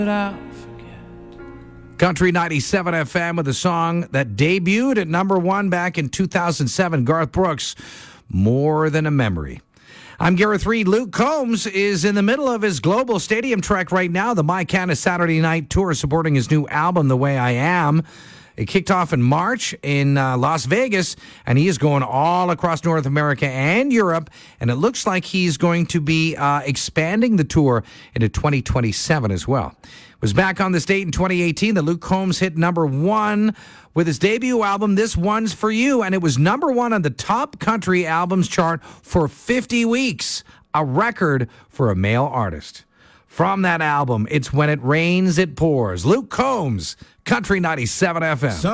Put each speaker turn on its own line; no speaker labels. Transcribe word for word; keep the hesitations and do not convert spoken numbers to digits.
Country ninety-seven F M with a song that debuted at number one back in two thousand seven. Garth Brooks, More Than a Memory. I'm Gareth Reed. Luke Combs is in the middle of his global stadium trek right now, the My Canada Saturday Night Tour, supporting his new album, The Way I Am. It kicked off in March in uh, Las Vegas, and he is going all across North America and Europe, and it looks like he's going to be uh, expanding the tour into twenty twenty-seven as well. It was back on this date in twenty eighteen that Luke Combs hit number one with his debut album, This One's For You, and it was number one on the top country albums chart for fifty weeks, a record for a male artist. From that album, it's When It Rains, It Pours. Luke Combs, Country ninety-seven F M.